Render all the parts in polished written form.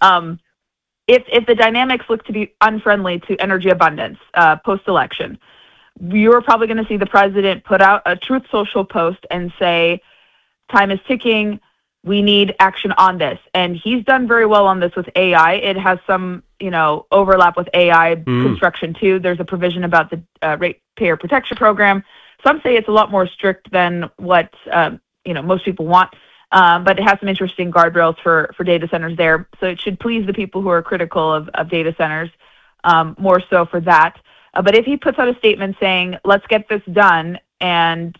If the dynamics look to be unfriendly to energy abundance post-election, you're probably going to see the president put out a Truth Social post and say, time is ticking, we need action on this. And he's done very well on this with AI. It has some, overlap with AI construction too. There's a provision about the ratepayer protection program. Some say it's a lot more strict than what, most people want. But it has some interesting guardrails for data centers there. So it should please the people who are critical of data centers, more so for that. But if he puts out a statement saying, let's get this done, and,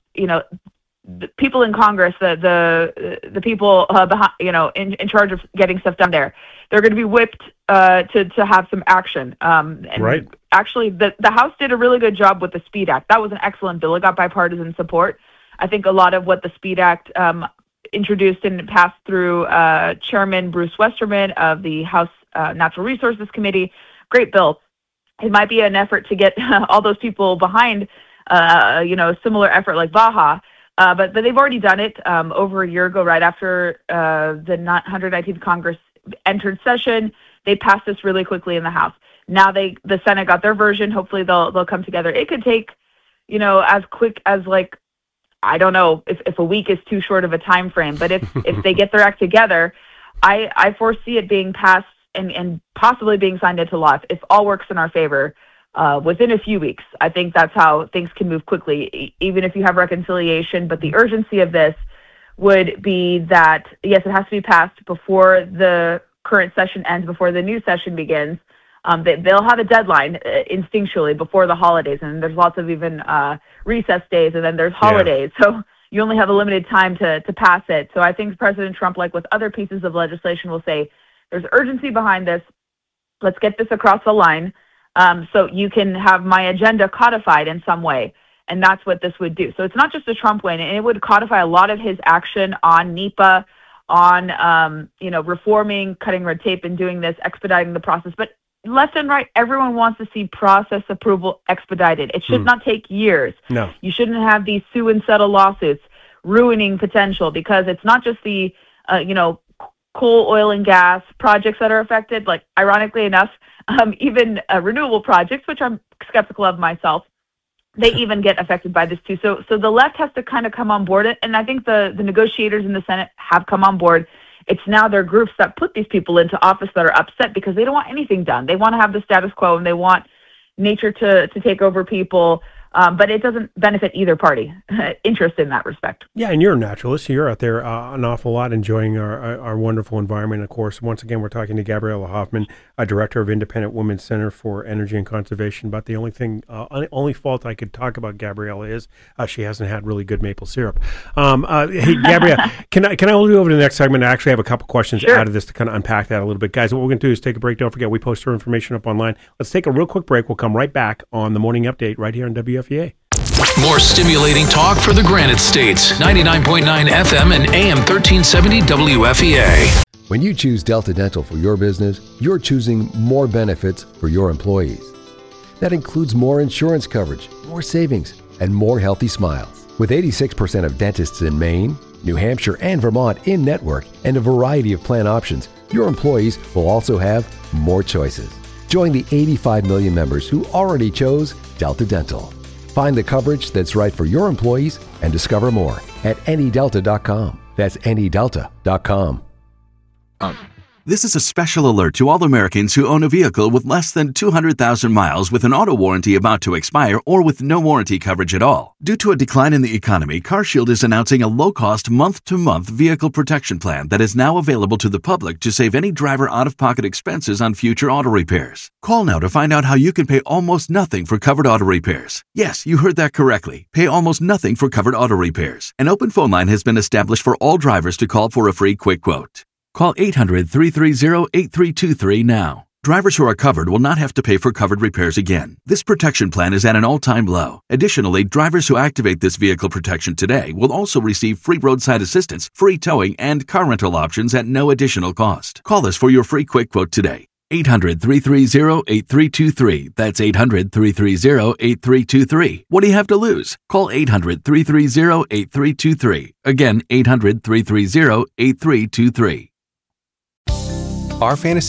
the people in Congress, the people behind, in charge of getting stuff done there, they're going to be whipped to have some action. And right. Actually, the House did a really good job with the SPEED Act. That was an excellent bill. It got bipartisan support. I think a lot of what the SPEED Act introduced and passed through Chairman Bruce Westerman of the House Natural Resources Committee. Great bill. It might be an effort to get all those people behind, a similar effort like Baja, but they've already done it over a year ago, right after the 119th Congress entered session. They passed this really quickly in the House. Now the Senate got their version. Hopefully they'll come together. It could take, as quick as I don't know if a week is too short of a time frame, but if they get their act together, I foresee it being passed and possibly being signed into law if all works in our favor within a few weeks. I think that's how things can move quickly, even if you have reconciliation. But the urgency of this would be that, yes, it has to be passed before the current session ends, before the new session begins. They'll have a deadline instinctually before the holidays, and there's lots of even recess days, and then there's holidays. Yeah. So you only have a limited time to pass it. So I think President Trump, like with other pieces of legislation, will say, there's urgency behind this. Let's get this across the line so you can have my agenda codified in some way. And that's what this would do. So it's not just a Trump win, and it would codify a lot of his action on NEPA, on, reforming, cutting red tape and doing this, expediting the process. But left and right, everyone wants to see process approval expedited. It should not take years. No. You shouldn't have these sue and settle lawsuits ruining potential, because it's not just the, coal, oil, and gas projects that are affected. Like, ironically enough, even renewable projects, which I'm skeptical of myself, they even get affected by this too. So the left has to kind of come on board, and I think the negotiators in the Senate have come on board. It's now their groups that put these people into office that are upset because they don't want anything done. They want to have the status quo, and they want nature to take over people. But it doesn't benefit either party interest in that respect. Yeah, and you're a naturalist. You're out there an awful lot enjoying our wonderful environment, of course. Once again, we're talking to Gabriella Hoffman, a director of Independent Women's Center for Energy and Conservation. But the only fault I could talk about Gabriella is she hasn't had really good maple syrup. Hey, Gabriella, can I hold you over to the next segment? I actually have a couple questions out of this to kind of unpack that a little bit. Guys, what we're going to do is take a break. Don't forget, we post our information up online. Let's take a real quick break. We'll come right back on the Morning Update right here on WFEA. More stimulating talk for the Granite States. 99.9 FM and AM 1370 WFEA. When you choose Delta Dental for your business, you're choosing more benefits for your employees. That includes more insurance coverage, more savings, and more healthy smiles. With 86% of dentists in Maine, New Hampshire, and Vermont in network, and a variety of plan options, your employees will also have more choices. Join the 85 million members who already chose Delta Dental. Find the coverage that's right for your employees and discover more at anydelta.com. That's anydelta.com. This is a special alert to all Americans who own a vehicle with less than 200,000 miles with an auto warranty about to expire or with no warranty coverage at all. Due to a decline in the economy, CarShield is announcing a low-cost month-to-month vehicle protection plan that is now available to the public to save any driver out-of-pocket expenses on future auto repairs. Call now to find out how you can pay almost nothing for covered auto repairs. Yes, you heard that correctly. Pay almost nothing for covered auto repairs. An open phone line has been established for all drivers to call for a free quick quote. Call 800-330-8323 now. Drivers who are covered will not have to pay for covered repairs again. This protection plan is at an all-time low. Additionally, drivers who activate this vehicle protection today will also receive free roadside assistance, free towing, and car rental options at no additional cost. Call us for your free quick quote today. 800-330-8323. That's 800-330-8323. What do you have to lose? Call 800-330-8323. Again, 800-330-8323. Our fantasy